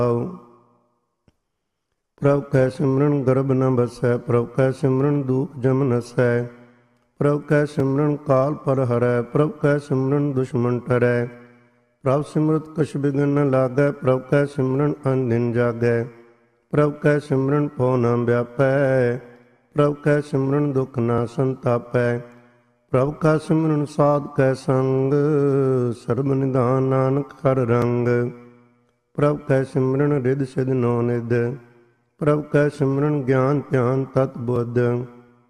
ਪ੍ਰਭ ਕੈ ਸਿਮਰਨ ਗਰਭ ਨ ਬਸੈ, ਪ੍ਰਭ ਕੈ ਸਿਮਰਨ ਦੂਖ ਜਮ ਨਸੈ, ਪ੍ਰਭ ਕੈ ਸਿਮਰਨ ਕਾਲ ਪਰ ਹਰੈ, ਪ੍ਰਭ ਕੈ ਸਿਮਰਨ ਦੁਸ਼ਮਨ ਟਰੈ, ਪ੍ਰਭ ਸਿਮਰਤ ਕਛ ਬਿਘਨ ਨ ਲਾਗੈ, ਪ੍ਰਭ ਕੈ ਸਿਮਰਨ ਅਨ ਦਿਨ ਜਾਗੈ, ਪ੍ਰਭ ਕੈ ਸਿਮਰਨ ਭਉ ਨ ਵਿਆਪੈ, ਪ੍ਰਭ ਕੈ ਸਿਮਰਨ ਦੁਖ ਨ ਸੰਤਾਪੈ, ਪ੍ਰਭ ਕੈ ਸਿਮਰਨ ਸਾਧ ਕੈ ਸੰਗ, ਸਰਬ ਨਿਧਾਨ ਨਾਨਕ ਹਰਿ ਰੰਗ, ਪ੍ਰਭ ਕੈ ਸਿਮਰਨ ਰਿਦ ਸਿਧ ਨੌ ਨਿਧ, ਪ੍ਰਭ ਕੈ ਸਿਮਰਨ ਗਿਆਨ ਧਿਆਨ ਤਤ ਬੁੱਧ।